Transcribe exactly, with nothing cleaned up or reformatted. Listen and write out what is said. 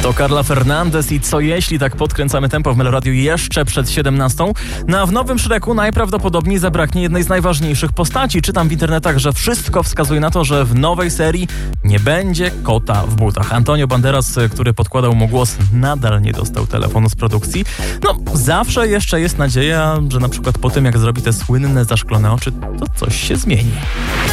To Carla Fernandez i Co jeśli, tak podkręcamy tempo w Meloradiu jeszcze przed siedemnastą. No a w nowym Shreku najprawdopodobniej zabraknie jednej z najważniejszych postaci. Czytam w internetach, że wszystko wskazuje na to, że w nowej serii nie będzie kota w butach. Antonio Banderas, który podkładał mu głos, nadal nie dostał telefonu z produkcji. No, zawsze jeszcze jest nadzieja, że na przykład po tym, jak zrobi te słynne zaszklone oczy, to coś się zmieni.